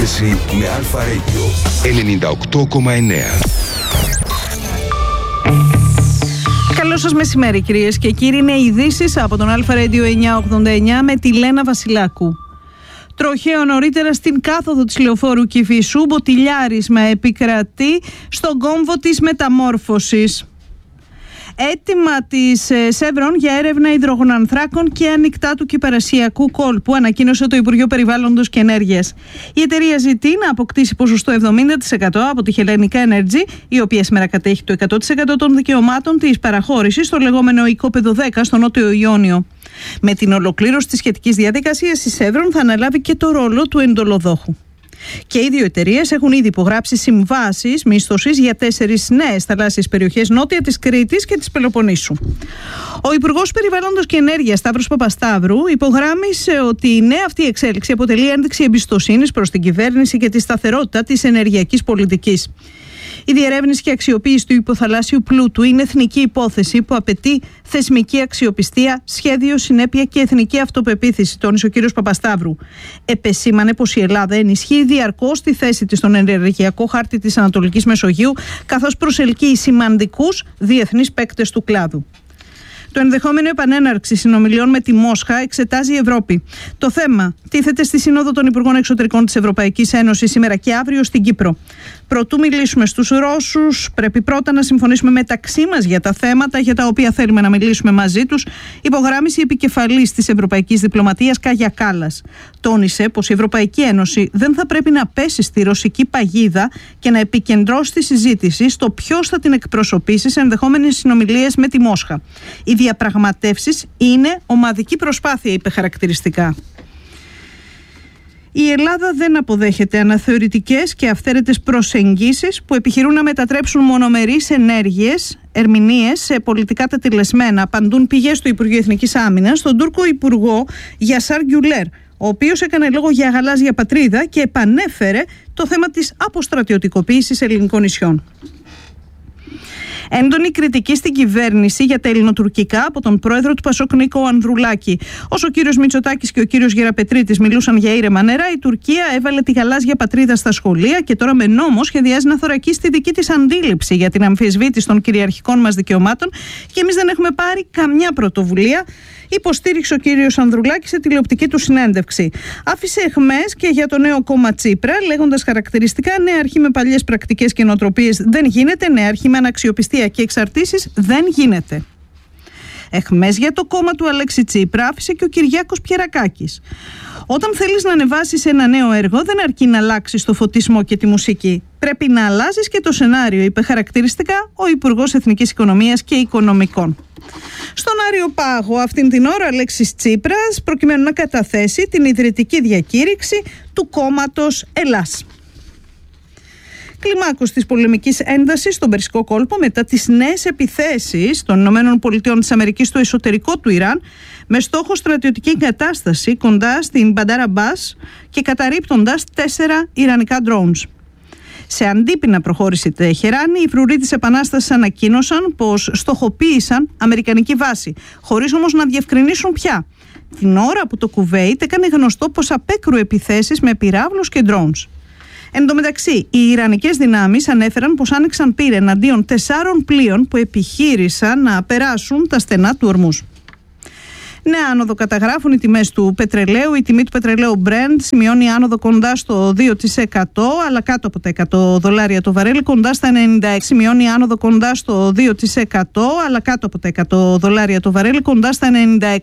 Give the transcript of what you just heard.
σύνδεση με Alpha Radio 98,9. Καλό σας μεσημέρι, κυρίες και κύριοι. Είναι ειδήσεις από τον Alpha Radio 989 με τη Λένα Βασιλάκου. Τροχαίο νωρίτερα στην κάθοδο της λεωφόρου Κηφισού, μποτιλιάρισμα επικρατεί στον κόμβο της μεταμόρφωσης. Έτοιμα της Σεύρον για έρευνα υδρογονανθράκων και ανοιχτά του κυπαρασιακού κόλπου, ανακοίνωσε το Υπουργείο Περιβάλλοντος και Ενέργειας. Η εταιρεία ζητεί να αποκτήσει ποσοστό 70% από τη Hellenic Energy, η οποία σήμερα κατέχει το 100% των δικαιωμάτων της παραχώρησης στο λεγόμενο οικόπεδο 10 στο Νότιο Ιόνιο. Με την ολοκλήρωση της σχετικής διαδικασίας, η Σεύρον θα αναλάβει και το ρόλο του εντολοδόχου. Και οι δύο εταιρείες έχουν ήδη υπογράψει συμβάσεις μίσθωσης για 4 νέες θαλάσσιες περιοχές νότια της Κρήτης και της Πελοποννήσου. Ο Υπουργός Περιβάλλοντος και Ενέργειας Σταύρος Παπασταύρου υπογράμμισε ότι η νέα αυτή εξέλιξη αποτελεί ένδειξη εμπιστοσύνης προς την κυβέρνηση και τη σταθερότητα της ενεργειακής πολιτικής. Η διερεύνηση και αξιοποίηση του υποθαλάσσιου πλούτου είναι εθνική υπόθεση που απαιτεί θεσμική αξιοπιστία, σχέδιο, συνέπεια και εθνική αυτοπεποίθηση, τόνισε ο κ. Παπασταύρου. Επεσήμανε πως η Ελλάδα ενισχύει διαρκώς τη θέση της στον ενεργειακό χάρτη της Ανατολικής Μεσογείου, καθώς προσελκύει σημαντικούς διεθνείς παίκτες του κλάδου. Το ενδεχόμενο επανέναρξη συνομιλιών με τη Μόσχα εξετάζει η Ευρώπη. Το θέμα τίθεται στη Σύνοδο των Υπουργών Εξωτερικών της Ευρωπαϊκής Ένωσης σήμερα και αύριο στην Κύπρο. Προτού μιλήσουμε στους Ρώσους, πρέπει πρώτα να συμφωνήσουμε μεταξύ μας για τα θέματα για τα οποία θέλουμε να μιλήσουμε μαζί τους, υπογράμμισε η επικεφαλής της Ευρωπαϊκής Διπλωματίας Κάγια Κάλλας. Τόνισε πως η Ευρωπαϊκή Ένωση δεν θα πρέπει να πέσει στη ρωσική παγίδα και να επικεντρώσει τη συζήτηση στο ποιος θα την εκπροσωπήσει σε ενδεχόμενες συνομιλίες με τη Μόσχα. Οι διαπραγματεύσεις είναι ομαδική προσπάθεια, είπε χαρακτηριστικά. Η Ελλάδα δεν αποδέχεται αναθεωρητικές και αυθαίρετες προσεγγίσεις που επιχειρούν να μετατρέψουν μονομερείς ερμηνείες σε πολιτικά τετελεσμένα, απαντούν πηγές του Υπουργείου Εθνικής Άμυνας στον Τούρκο Υπουργό Γιασάρ Γκιουλέρ, ο οποίος έκανε λόγο για γαλάζια πατρίδα και επανέφερε το θέμα της αποστρατιωτικοποίησης ελληνικών νησιών. Έντονη κριτική στην κυβέρνηση για τα ελληνοτουρκικά από τον πρόεδρο του Πασόκ Νίκο Ανδρουλάκη. Όσο ο κύριος Μητσοτάκης και ο κύριος Γεραπετρίτης μιλούσαν για ήρεμα νερά, η Τουρκία έβαλε τη γαλάζια πατρίδα στα σχολεία και τώρα με νόμο σχεδιάζει να θωρακίσει τη δική της αντίληψη για την αμφισβήτηση των κυριαρχικών μας δικαιωμάτων και εμείς δεν έχουμε πάρει καμιά πρωτοβουλία, υποστήριξε ο κύριος Ανδρουλάκης σε τηλεοπτική του συνέντευξη. Άφησε εχμές και για το νέο κόμμα Τσίπρα, λέγοντας χαρακτηριστικά: νέα αρχή με παλιές πρακτικές και νοοτροπίες δεν γίνεται, νέα αρχή με αναξιοπιστία και εξαρτήσεις δεν γίνεται. Εχμές για το κόμμα του Αλέξη Τσίπρα άφησε και ο Κυριάκος Πιερακάκης. Όταν θέλεις να ανεβάσεις ένα νέο έργο, δεν αρκεί να αλλάξεις το φωτισμό και τη μουσική. Πρέπει να αλλάζεις και το σενάριο, είπε χαρακτηριστικά ο Υπουργός Εθνικής Οικονομίας και Οικονομικών. Στον Άριο Πάγο αυτήν την ώρα Αλέξης Τσίπρας προκειμένου να καταθέσει την ιδρυτική διακήρυξη του κόμματος Ελλάς. Κλιμάκωση της πολεμικής έντασης στον Περσικό κόλπο μετά τις νέες επιθέσεις των ΗΠΑ στο εσωτερικό του Ιράν με στόχο στρατιωτική εγκατάσταση κοντά στην Μπαντάρ Αμπάς και καταρρίπτοντας 4 ιρανικά drones. Σε αντίπεινα προχώρησε η Τεχεράνη, οι φρουροί της Επανάστασης ανακοίνωσαν πως στοχοποίησαν αμερικανική βάση, χωρίς όμως να διευκρινίσουν ποια. Την ώρα που το Κουβέιτ έκανε γνωστό πως απέκρουε επιθέσεις με πυράβλους και drones. Εν τω μεταξύ, οι Ιρανικές δυνάμεις ανέφεραν πως άνοιξαν πύρ εναντίον 4 πλοίων που επιχείρησαν να περάσουν τα στενά του Ορμούς. Νέα άνοδο καταγράφουν οι τιμές του πετρελαίου. Η τιμή του πετρελαίου Brent σημειώνει άνοδο κοντά στο 2%, αλλά κάτω από τα $100 το βαρέλι, κοντά στα 96. Σημειώνει άνοδο κοντά στο 2%, αλλά κάτω από τα $100 το βαρέλι, κοντά στα 96.